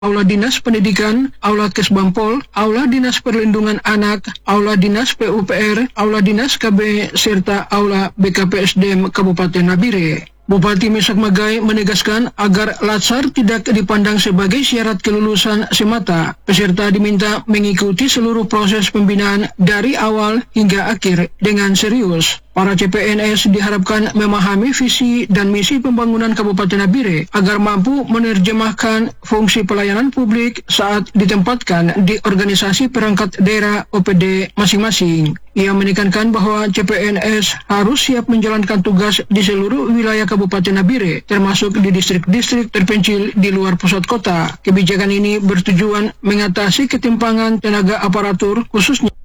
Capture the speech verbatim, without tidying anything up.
Aula Dinas Pendidikan, Aula Kesbampol, Aula Dinas Perlindungan Anak, Aula Dinas P U P R, Aula Dinas K B, serta Aula B K P S D M Kabupaten Nabire. Bupati Mesak Magai menegaskan agar latsar tidak dipandang sebagai syarat kelulusan semata. Peserta diminta mengikuti seluruh proses pembinaan dari awal hingga akhir dengan serius. Para C P N S diharapkan memahami visi dan misi pembangunan Kabupaten Nabire agar mampu menerjemahkan fungsi pelayanan publik saat ditempatkan di organisasi perangkat daerah O P D masing-masing. Ia menekankan bahwa C P N S harus siap menjalankan tugas di seluruh wilayah Kabupaten Nabire, termasuk di distrik-distrik terpencil di luar pusat kota. Kebijakan ini bertujuan mengatasi ketimpangan tenaga aparatur, khususnya